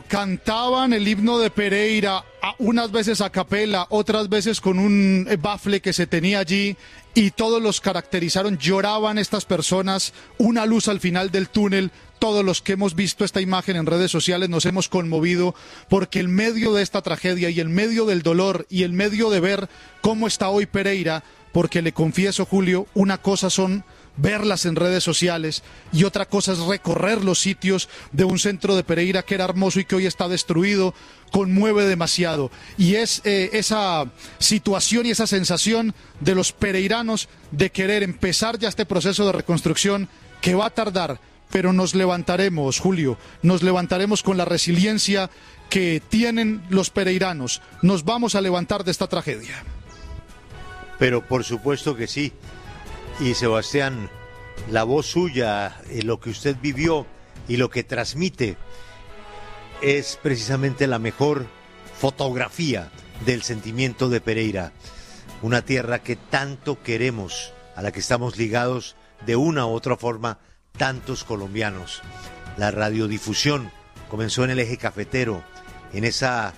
cantaban el himno de Pereira, unas veces a capela, otras veces con un bafle que se tenía allí, y todos los caracterizaron, lloraban estas personas, una luz al final del túnel. Todos los que hemos visto esta imagen en redes sociales nos hemos conmovido, porque en medio de esta tragedia y en medio del dolor y en medio de ver cómo está hoy Pereira, porque le confieso, Julio, una cosa son verlas en redes sociales y otra cosa es recorrer los sitios de un centro de Pereira que era hermoso y que hoy está destruido, conmueve demasiado. Y es esa situación y esa sensación de los pereiranos de querer empezar ya este proceso de reconstrucción que va a tardar, pero nos levantaremos, Julio, nos levantaremos con la resiliencia que tienen los pereiranos. Nos vamos a levantar de esta tragedia. Pero por supuesto que sí. Y Sebastián, la voz suya, lo que usted vivió y lo que transmite es precisamente la mejor fotografía del sentimiento de Pereira. Una tierra que tanto queremos, a la que estamos ligados de una u otra forma tantos colombianos. La radiodifusión comenzó en el eje cafetero, en esa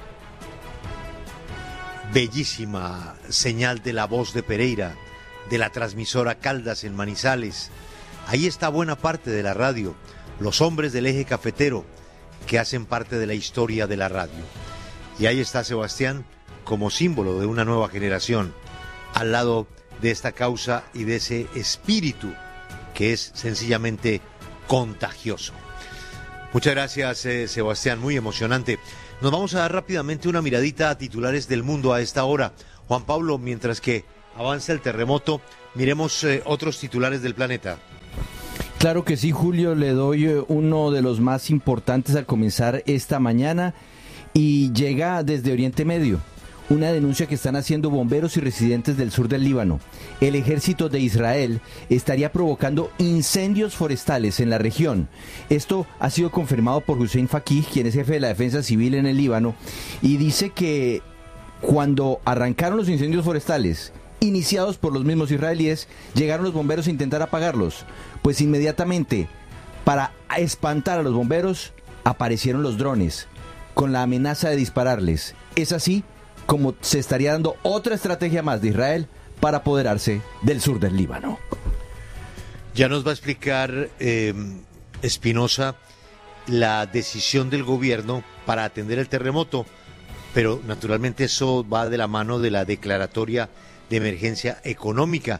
bellísima señal de la voz de Pereira, de la transmisora Caldas en Manizales. Ahí está buena parte de la radio, los hombres del eje cafetero que hacen parte de la historia de la radio. Y ahí está Sebastián como símbolo de una nueva generación, al lado de esta causa y de ese espíritu que es sencillamente contagioso. Muchas gracias, Sebastián, muy emocionante. Nos vamos a dar rápidamente una miradita a titulares del mundo a esta hora. Juan Pablo, mientras que avanza el terremoto, miremos otros titulares del planeta. Claro que sí, Julio, le doy uno de los más importantes al comenzar esta mañana y llega desde Oriente Medio. Una denuncia que están haciendo bomberos y residentes del sur del Líbano. El ejército de Israel estaría provocando incendios forestales en la región. Esto ha sido confirmado por Hussein Faqih, quien es jefe de la defensa civil en el Líbano, y dice que cuando arrancaron los incendios forestales, iniciados por los mismos israelíes, llegaron los bomberos a intentar apagarlos. Pues inmediatamente, para espantar a los bomberos, aparecieron los drones, con la amenaza de dispararles. Es así como se estaría dando otra estrategia más de Israel para apoderarse del sur del Líbano. Ya nos va a explicar Espinosa la decisión del gobierno para atender el terremoto, pero naturalmente eso va de la mano de la declaratoria de emergencia económica.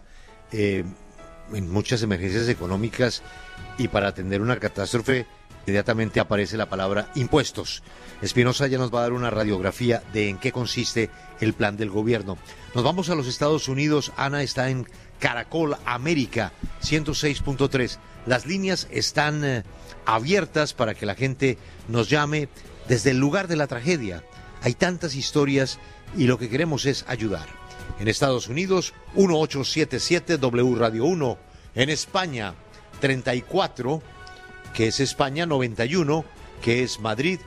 En muchas emergencias económicas y para atender una catástrofe inmediatamente aparece la palabra impuestos. Espinosa ya nos va a dar una radiografía de en qué consiste el plan del gobierno. Nos vamos a los Estados Unidos. Ana está en Caracol América 106.3. Las líneas están abiertas para que la gente nos llame desde el lugar de la tragedia. Hay tantas historias y lo que queremos es ayudar. En Estados Unidos, 1877 W Radio 1. En España, 34, que es España, 91, que es Madrid,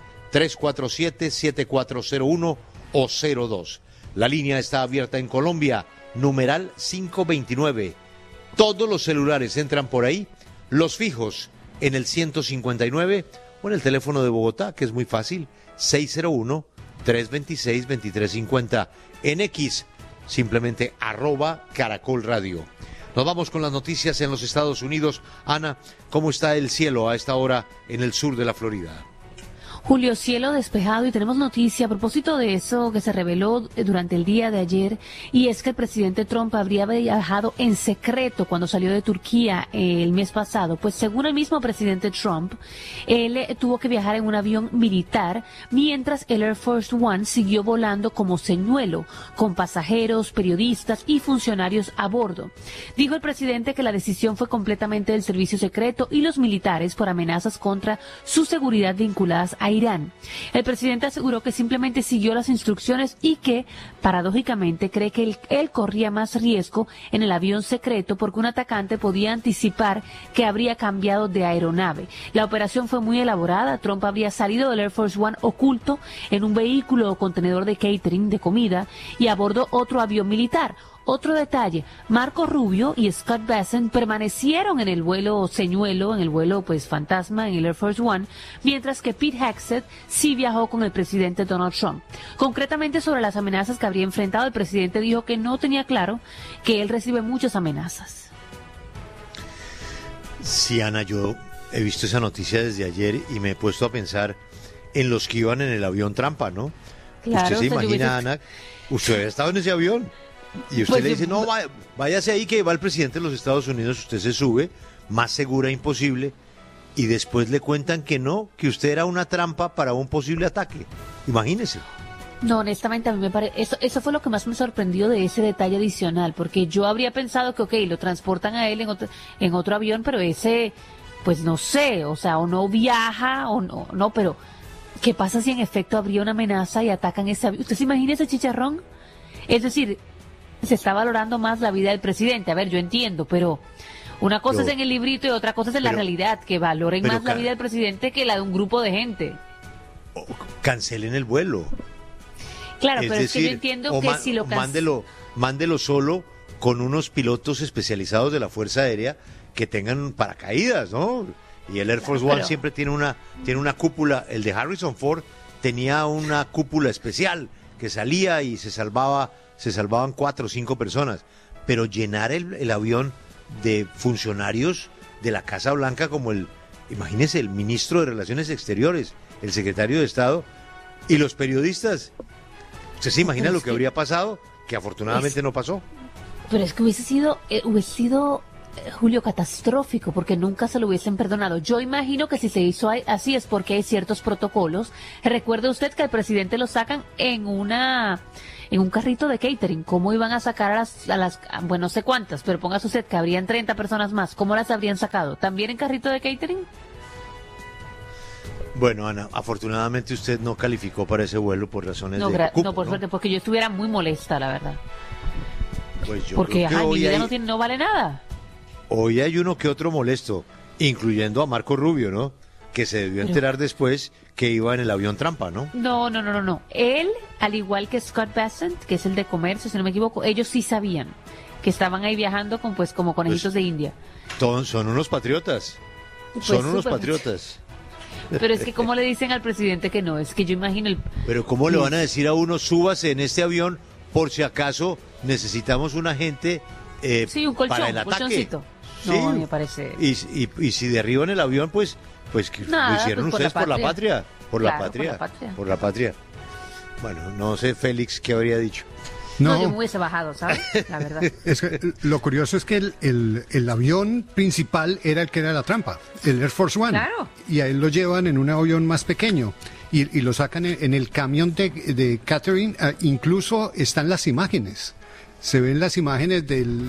347-7401 o 02. La línea está abierta en Colombia, numeral 529. Todos los celulares entran por ahí, los fijos en el 159 o en el teléfono de Bogotá, que es muy fácil, 601-326-2350. En X, simplemente @Caracol Radio. Nos vamos con las noticias en los Estados Unidos. Ana, ¿cómo está el cielo a esta hora en el sur de la Florida? Julio, cielo despejado, y tenemos noticia a propósito de eso que se reveló durante el día de ayer, y es que el presidente Trump habría viajado en secreto cuando salió de Turquía el mes pasado. Pues según el mismo presidente Trump, él tuvo que viajar en un avión militar, mientras el Air Force One siguió volando como señuelo, con pasajeros, periodistas y funcionarios a bordo. Dijo el presidente que la decisión fue completamente del servicio secreto y los militares por amenazas contra su seguridad vinculadas a Irán. El presidente aseguró que simplemente siguió las instrucciones y que, paradójicamente, cree que él corría más riesgo en el avión secreto porque un atacante podía anticipar que habría cambiado de aeronave. La operación fue muy elaborada. Trump habría salido del Air Force One oculto en un vehículo o contenedor de catering, de comida, y a bordo otro avión militar. Otro detalle, Marco Rubio y Scott Bessent permanecieron en el vuelo señuelo, en el vuelo pues fantasma, en el Air Force One, mientras que Pete Hegseth sí viajó con el presidente Donald Trump. Concretamente sobre las amenazas que habría enfrentado, el presidente dijo que no tenía claro que él recibe muchas amenazas. Sí, Ana, yo he visto esa noticia desde ayer y me he puesto a pensar en los que iban en el avión trampa, ¿no? Claro, usted se imagina, Ana, usted había estado en ese avión y usted Pues le dice, no, váyase ahí que va el presidente de los Estados Unidos, usted se sube, más segura imposible, y después le cuentan que no, que usted era una trampa para un posible ataque. Imagínese. No, honestamente a mí me parece, eso fue lo que más me sorprendió de ese detalle adicional, porque yo habría pensado que, ok, lo transportan a él en otro avión, pero ese, pues no sé, o sea, o no viaja, o no, pero ¿qué pasa si en efecto habría una amenaza y atacan ese avión? ¿Usted se imagina ese chicharrón? Es decir, se está valorando más la vida del presidente. A ver, yo entiendo, pero una cosa es en el librito y otra cosa es en la realidad, que valoren más la vida del presidente que la de un grupo de gente. Cancelen el vuelo. Claro, pero es que yo entiendo que si lo mándelo solo con unos pilotos especializados de la Fuerza Aérea que tengan paracaídas, ¿no? Y el Air Force One siempre tiene una cúpula. El de Harrison Ford tenía una cúpula especial que salía y se salvaban 4 o 5 personas. Pero llenar el avión de funcionarios de la Casa Blanca como imagínese, el ministro de Relaciones Exteriores, el secretario de Estado y los periodistas. ¿Usted se imagina lo que habría pasado? Que afortunadamente no pasó. Pero es que hubiese sido Julio, catastrófico, porque nunca se lo hubiesen perdonado. Yo imagino que si se hizo así es porque hay ciertos protocolos. Recuerde usted que al presidente lo sacan en un carrito de catering. ¿Cómo iban a sacar a las bueno, no sé cuántas, pero póngase usted que habrían 30 personas más? ¿Cómo las habrían sacado? ¿También en carrito de catering? Bueno, Ana, afortunadamente usted no calificó para ese vuelo por razones de cupo, no, por suerte, porque yo estuviera muy molesta, la verdad. Pues yo porque creo que mi vida no vale nada. Hoy hay uno que otro molesto, incluyendo a Marco Rubio, ¿no? Que se debió enterar después que iba en el avión trampa, ¿no? No. Él, al igual que Scott Bessent, que es el de comercio, si no me equivoco, ellos sí sabían que estaban ahí viajando como conejitos de India. Son unos patriotas. Son unos patriotas. Pero es que ¿cómo le dicen al presidente que no? Es que yo imagino Pero ¿cómo le van a decir a uno, súbase en este avión por si acaso necesitamos un agente sí, un colchón, para el ataque? Colchoncito. Sí. No, me parece... Y si derriban el avión, pues nada, lo hicieron pues ustedes por la patria. Por la patria. Bueno, no sé, Félix, ¿qué habría dicho? No, yo me hubiese bajado, ¿sabes? La verdad. Es que, lo curioso es que el avión principal era el que era la trampa, el Air Force One. Claro. Y a él lo llevan en un avión más pequeño y lo sacan en el camión de Catherine. Incluso están las imágenes. Se ven las imágenes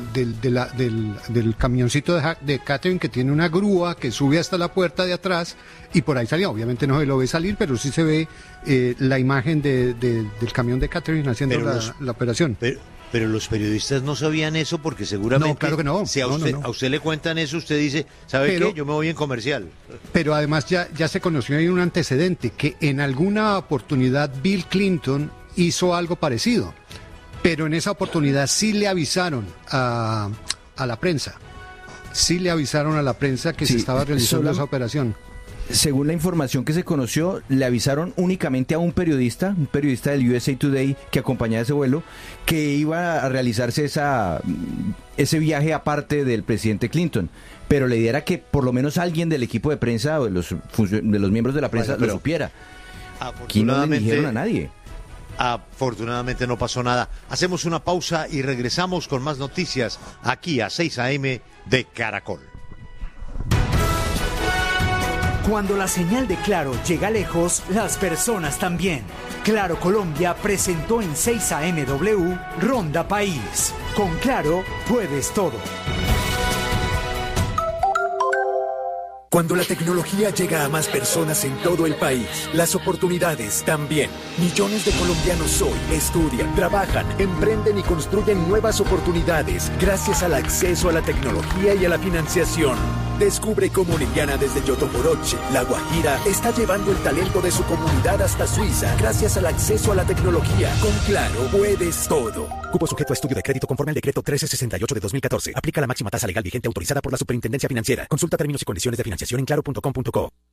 del camioncito de Catherine, que tiene una grúa que sube hasta la puerta de atrás y por ahí salía. Obviamente no se lo ve salir, pero sí se ve la imagen del camión de Catherine haciendo la operación. Pero los periodistas no sabían eso porque seguramente... No, claro que no. Si a usted le cuentan eso, usted dice, ¿sabe qué? Yo me voy en comercial. Pero además ya se conoció, hay un antecedente, que en alguna oportunidad Bill Clinton hizo algo parecido. Pero en esa oportunidad sí le avisaron a la prensa. Sí le avisaron a la prensa que se estaba realizando esa operación. Según la información que se conoció, le avisaron únicamente a un periodista del USA Today que acompañaba ese vuelo, que iba a realizarse ese viaje aparte del presidente Clinton. Pero la idea era que por lo menos alguien del equipo de prensa o de los miembros de la prensa lo supiera. Aquí no le dijeron a nadie. Afortunadamente no pasó nada. Hacemos una pausa y regresamos con más noticias aquí a 6 a.m. de Caracol. Cuando la señal de Claro llega lejos, las personas también. Claro Colombia presentó en 6 a.m.w Ronda País. Con Claro puedes todo. Cuando la tecnología llega a más personas en todo el país, las oportunidades también. Millones de colombianos hoy estudian, trabajan, emprenden y construyen nuevas oportunidades gracias al acceso a la tecnología y a la financiación. Descubre cómo Liliana desde Yotoporoche, La Guajira, está llevando el talento de su comunidad hasta Suiza gracias al acceso a la tecnología. Con Claro, puedes todo. Cupo sujeto a estudio de crédito conforme al decreto 1368 de 2014. Aplica la máxima tasa legal vigente autorizada por la Superintendencia Financiera. Consulta términos y condiciones de financiación en claro.com.co.